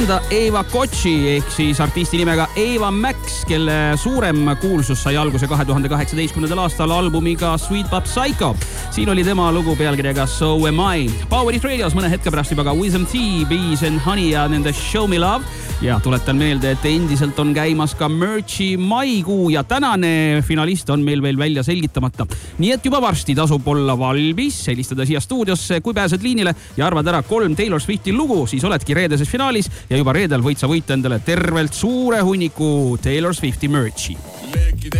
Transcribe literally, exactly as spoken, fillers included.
Eva Kochi ehk siis artisti nimega Eva Max, kelle suurem kuulsus sai alguse kahe tuhande kaheksateistkümnendal aastal albumiga Sweet But Psycho. Siin oli tema lugu pealkirjaga So Am I. Power Hit Radios mõne hetke pärast juba ka Wisdom Tea, Bees and Honey ja nende Show Me Love. Ja tuletan meelde, et endiselt on käimas ka Merchi maikuu ja tänane finalist on meil veel välja selgitamata. Nii et juba varsti tasub olla valmis, helistada siia stuudiosse, kui pääsed liinile ja arvad ära kolm Taylor Swifti lugu, siis oledki reedeses finaalis ja juba reedel võid sa võita endale tervelt suure hunniku Taylor Swifti Merchi.